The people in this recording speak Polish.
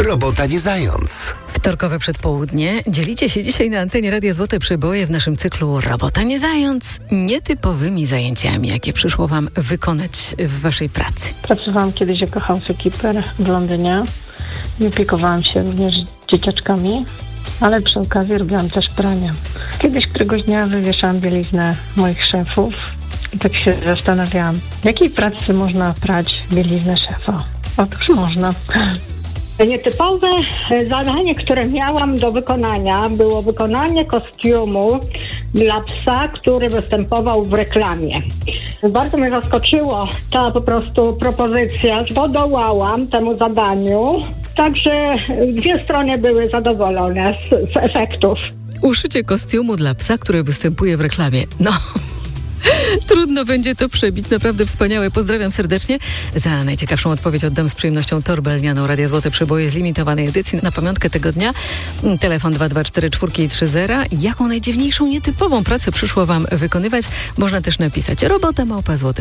Robota nie zając. Wtorkowe przedpołudnie. Dzielicie się dzisiaj na antenie Radia Złote Przeboje w naszym cyklu Robota nie zając nietypowymi zajęciami, jakie przyszło wam wykonać w waszej pracy. Pracowałam kiedyś jako housekeeper w Londynie i opiekowałam się również dzieciaczkami, ale przy okazji robiłam też pranie. Kiedyś któregoś dnia wywieszałam bieliznę moich szefów i tak się zastanawiałam, w jakiej pracy można prać bieliznę szefa? Otóż można. Nietypowe zadanie, które miałam do wykonania, było wykonanie kostiumu dla psa, który występował w reklamie. Bardzo mnie zaskoczyło ta po prostu propozycja. Podołałam temu zadaniu, także dwie strony były zadowolone z efektów. Uszycie kostiumu dla psa, który występuje w reklamie. No, trudno będzie to przebić. Naprawdę wspaniałe. Pozdrawiam serdecznie. Za najciekawszą odpowiedź oddam z przyjemnością torbę lnianą Radia Złote Przeboje z limitowanej edycji na pamiątkę tego dnia. Telefon 224 Jaką najdziwniejszą, nietypową pracę przyszło wam wykonywać? Można też napisać robota @złote